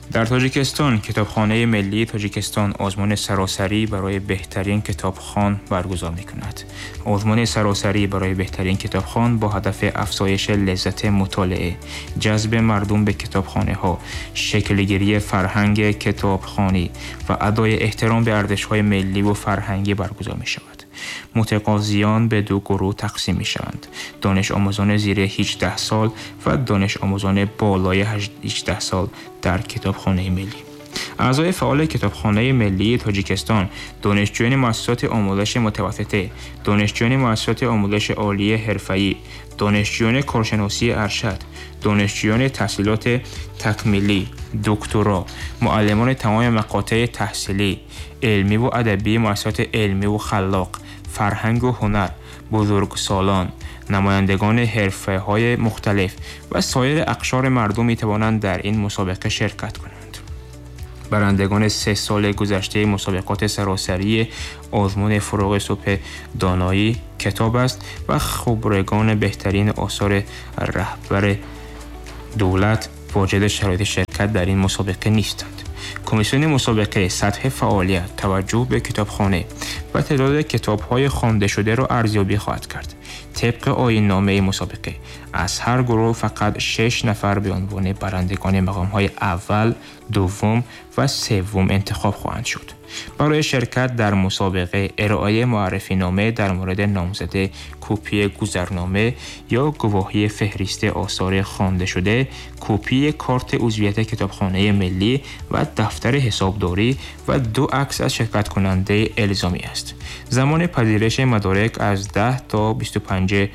در تاجیکستان کتابخانه ملی تاجیکستان آزمون سراسری برای بهترین کتابخوان برگزار می‌کند. آزمون سراسری برای بهترین کتابخوان با هدف افزایش لذت مطالعه، جذب مردم به کتابخانه‌ها، شکل‌گیری فرهنگ کتابخوانی و ادای احترام به ارزش‌های ملی و فرهنگی برگزار می‌شود. متقاضیان به دو گروه تقسیم می‌شوند: دانش آموزان زیر 18 سال و دانش آموزان بالای 18 سال در کتابخانه ملی. اعضای فعال کتابخانه ملی تاجیکستان دانشجویان مؤسسات آموزش متوسطه، دانشجویان مؤسسات آموزش عالی حرفه‌ای، دانشجویان کارشناسی ارشد، دانشجویان تحصیلات تکمیلی، دکترا، معلمان تمام مقاطع تحصیلی، علمی و ادبی مؤسسات علمی و خلاق، فرهنگ و هنر، بزرگسالان، نمایندگان حرفه‌های مختلف و سایر اقشار مردم می توانند در این مسابقه شرکت کنند. برندگان 3 سال گذشته مسابقات سراسری آزمون فروغ صبح دانایی کتاب است و خبرگان بهترین آثار رهبر دولت واجد شرایط شرکت در این مسابقه نیستند. کمیسیون مسابقه سطح فعالیت، توجه به کتابخانه و تعداد کتاب‌های خوانده شده را ارزیابی خواهد کرد. طبق آیین‌نامه مسابقه از هر گروه فقط 6 نفر به عنوان برندگان مقام‌های اول، دوم و سوم انتخاب خواهند شد. برای شرکت در مسابقه ارائه معرفی نامه در مورد نامزده، کپی گذرنامه یا گواهی فهرست آثار خوانده شده، کپی کارت عضویت کتابخانه ملی و دفتر حسابداری و 2 عکس از شرکت کننده الزامی است. زمان پذیرش مدارک از 10 تا 25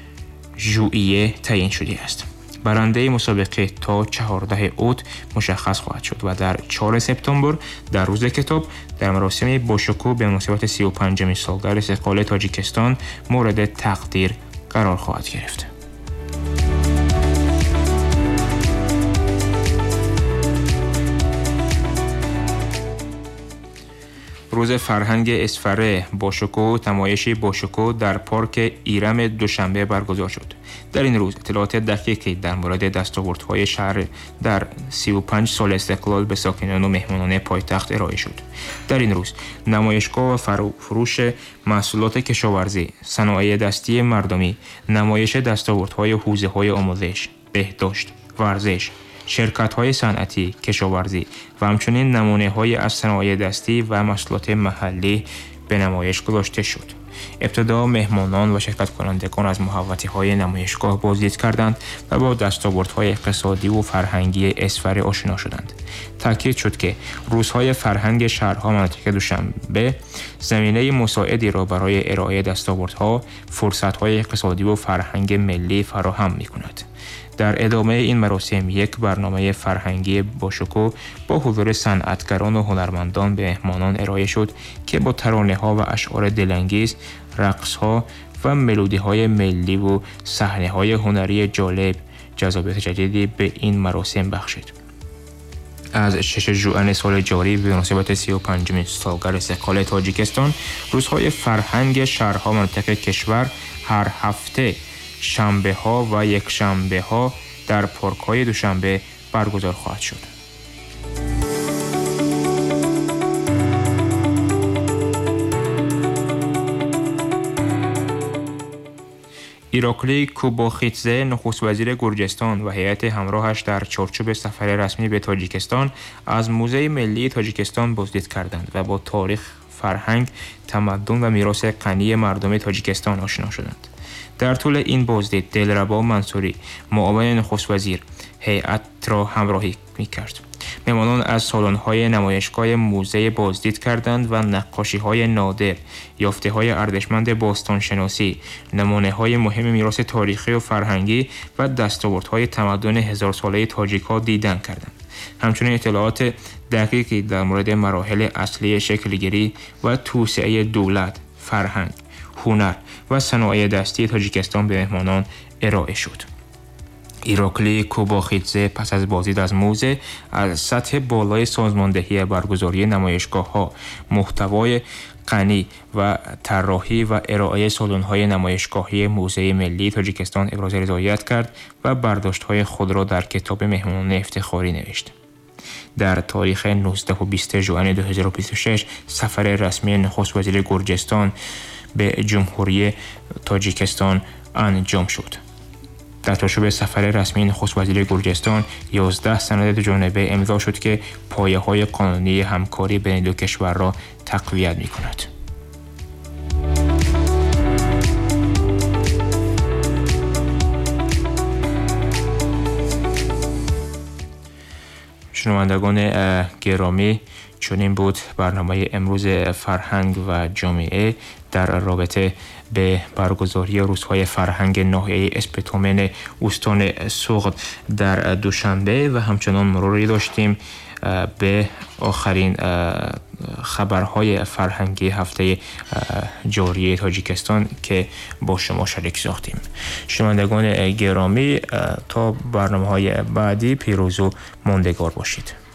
ژوئیه تعیین شده است. برنده مسابقه تا 14 اوت مشخص خواهد شد و در 4 سپتامبر در روز کتاب در مراسم باشکوه به مناسبت 35 سالگرد استقلال تاجیکستان مورد تقدیر قرار خواهد گرفت. روز فرهنگ اصفره باشکوه نمایشی باشکوه در پارک ایرم دوشنبه برگزار شد. در این روز اطلاعات دقیقی در مورد دستاوردهای شهر در 35 سال استقلال به ساکنان و مهمانان پایتخت ارائه شد. در این روز نمایشگاه و فروش محصولات کشاورزی، صنایع دستی مردمی، نمایش دستاوردهای حوزه‌های آموزش، بهداشت، ورزش، شرکت‌های صنعتی، کشاورزی و همچنین نمونه‌های از صنایع دستی و محصولات محلی به نمایش گذاشته شد. ابتدا مهمانان و شرکت کنندگان از محوطه‌های نمایشگاه بازدید کردند و با دستاوردهای اقتصادی و فرهنگی اصفر آشنا شدند. تاکید شد که روزهای فرهنگ شهرها مناطق دوشنبه زمینه مساعدی را برای ارائه دستاوردها، فرصت‌های اقتصادی و فرهنگ ملی فراهم می‌کند. در ادامه این مراسم یک برنامه فرهنگی باشکوه با حضور صنعتگران و هنرمندان به مهمانان ارائه شد که با ترانه‌ها و اشعار دلانگیز، رقص‌ها و ملودی‌های ملی و صحنه‌های هنری جالب جذابیت جدیدی به این مراسم بخشید. از 6 ژوئن سال جاری به مناسبت 35 سالگرد استقلال تاجیکستان روزهای فرهنگ شهرها مناطق کشور هر هفته شنبه ها و یک شنبه ها در پارک های دوشنبه برگزار خواهد شد. ایراکلی کوباخیتزه نخست وزیر گرجستان و هیئت همراهش در چارچوب سفر رسمی به تاجیکستان از موزه ملی تاجیکستان بازدید کردند و با تاریخ، فرهنگ، تمدن و میراث غنی مردم تاجیکستان آشنا شدند. در طول این بازدید دلربا منصوری معاون نخست وزیر هیئت را همراهی می‌کرد. مهمانان از سالن‌های نمایشگاه موزه بازدید کردند و نقاشی‌های نادر، یافته‌های ارزشمند باستانشناسی، نمونه‌های مهم میراث تاریخی و فرهنگی و دستاوردهای تمدن 1000 ساله تاجیک‌ها دیدن کردند. همچنین اطلاعات دقیقی در مورد مراحل اصلی شکلگیری و توسعه دولت، فرهنگ، هنر و صنایع دستی تاجیکستان به مهمانان ارائه شد. ایراکلی کوباخیتزه پس از بازدید از موزه از سطح بالای سازماندهی برگزاری نمایشگاه‌ها، محتوای غنی و طراحی و ارائه سالن‌های نمایشگاهی موزه ملی تاجیکستان ابراز رضایت کرد و برداشت‌های خود را در کتاب مهمانان افتخاری نوشت. در تاریخ 19 و 20 ژوئن 2026 سفر رسمی نخست وزیر گرجستان به جمهوری تاجیکستان انجام شد. در تاشو سفر رسمی نخست وزیر گرجستان 11 سند جانبه امضا شد که پایه‌های قانونی همکاری بین دو کشور را تقویت می‌کند. شنوندگان گرامی، چنین بود برنامه امروز فرهنگ و جامعه در رابطه به برگزاری روزهای فرهنگ ناحیه اسپتومن استان سوغد در دوشنبه و همچنان مروری داشتیم به آخرین خبرهای فرهنگی هفته جاری تاجیکستان که با شما شریک ساختیم. شنوندگان گرامی، تا برنامه‌های بعدی پیروز و ماندگار باشید.